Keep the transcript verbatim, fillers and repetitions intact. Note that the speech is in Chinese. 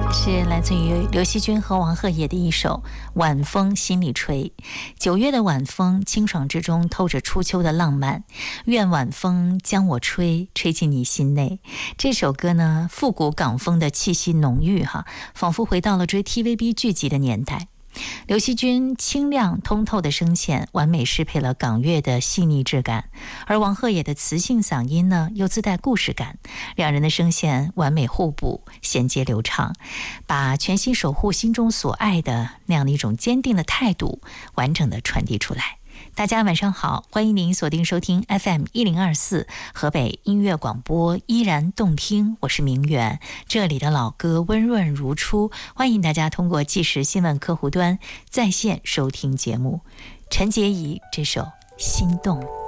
是来自于刘惜君和王鹤野的一首《晚风心里吹》。九月的晚风，清爽之中透着初秋的浪漫。愿晚风将我吹，吹进你心内。这首歌呢，复古港风的气息浓郁哈，仿佛回到了追 T V B 剧集的年代。刘惜君清亮通透的声线完美适配了港乐的细腻质感，而王鹤野的磁性嗓音呢又自带故事感，两人的声线完美互补，衔接流畅，把全心守护心中所爱的那样的一种坚定的态度完整的传递出来。大家晚上好，欢迎您锁定收听 F M 一零二四河北音乐广播，依然动听，我是明远，这里的老歌温润如初，欢迎大家通过即时新闻客户端在线收听节目。陈洁仪这首心动。